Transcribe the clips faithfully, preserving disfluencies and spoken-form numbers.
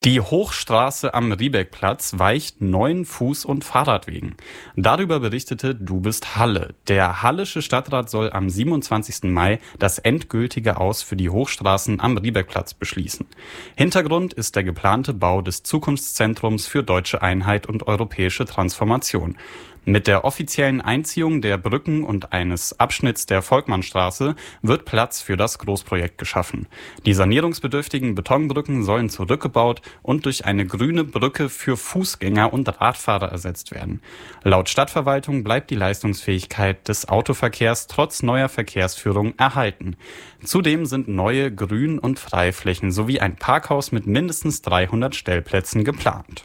Die Hochstraße am Riebeckplatz weicht neuen Fuß- und Fahrradwegen. Darüber berichtete Du bist Halle. Der Hallische Stadtrat soll am siebenundzwanzigsten Mai das endgültige Aus für die Hochstraßen am Riebeckplatz beschließen. Hintergrund ist der geplante Bau des Zukunftszentrums für deutsche Einheit und europäische Transformation. Mit der offiziellen Einziehung der Brücken und eines Abschnitts der Volkmannstraße wird Platz für das Großprojekt geschaffen. Die sanierungsbedürftigen Betonbrücken sollen zurückgebaut und durch eine grüne Brücke für Fußgänger und Radfahrer ersetzt werden. Laut Stadtverwaltung bleibt die Leistungsfähigkeit des Autoverkehrs trotz neuer Verkehrsführung erhalten. Zudem sind neue Grün- und Freiflächen sowie ein Parkhaus mit mindestens dreihundert Stellplätzen geplant.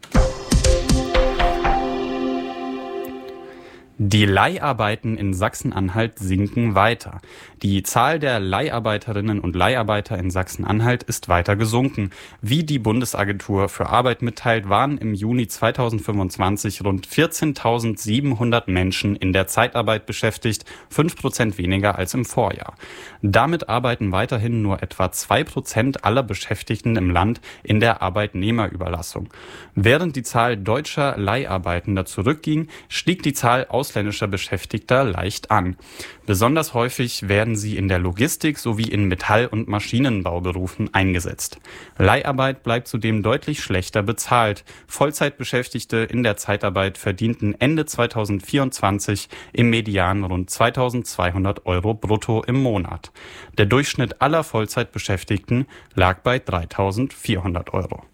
Die Leiharbeiten in Sachsen-Anhalt sinken weiter. Die Zahl der Leiharbeiterinnen und Leiharbeiter in Sachsen-Anhalt ist weiter gesunken. Wie die Bundesagentur für Arbeit mitteilt, waren im Juni zweitausendfünfundzwanzig rund vierzehntausendsiebenhundert Menschen in der Zeitarbeit beschäftigt, fünf Prozent weniger als im Vorjahr. Damit arbeiten weiterhin nur etwa zwei Prozent aller Beschäftigten im Land in der Arbeitnehmerüberlassung. Während die Zahl deutscher Leiharbeitender zurückging, stieg die Zahl ausländischer Beschäftigter leicht an. Besonders häufig werden sie in der Logistik sowie in Metall- und Maschinenbauberufen eingesetzt. Leiharbeit bleibt zudem deutlich schlechter bezahlt. Vollzeitbeschäftigte in der Zeitarbeit verdienten Ende zweitausendvierundzwanzig im Median rund zweitausendzweihundert Euro brutto im Monat. Der Durchschnitt aller Vollzeitbeschäftigten lag bei dreitausendvierhundert Euro.